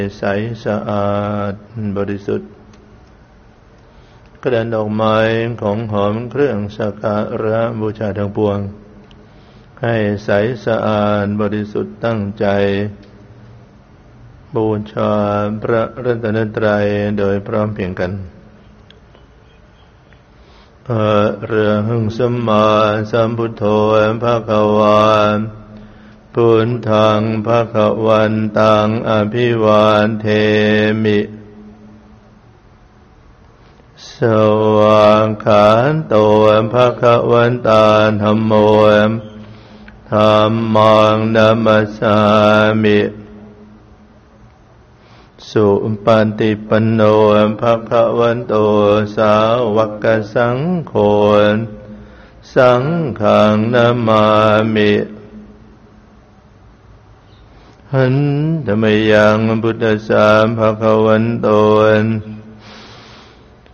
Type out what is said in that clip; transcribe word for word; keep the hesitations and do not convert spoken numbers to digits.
ใสสะอาดบริสุทธิ์กระดานดอกไม้ของหอมเครื่องสักการะบูชาทั้งปวงให้ใสสะอาดบริสุทธิ์ตั้งใจบูชาพระรัตนตรัยโดยพร้อมเพรียงกันอะระหังสัมมาสัมพุทโธภะคะวาพุทธังภะคะวันตังอภิวาเทมิสวากขาโตภะคะวันตาธัมโมธัมมังนัมมัสสามิสุปฏิปันโนภะคะวันโตสาวกสังโฆสังฆังนามามิหันธรรมยังพุทธัสสะภะคะวันโต